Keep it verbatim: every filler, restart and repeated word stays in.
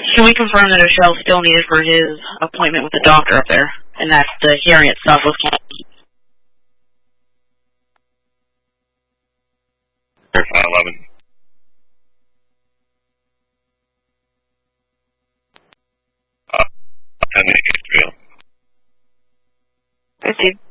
Can we confirm that a shell is still needed for his appointment with the doctor up there, and that the hearing itself was canceled? Verify eleven. Uh, ten minutes. fifty.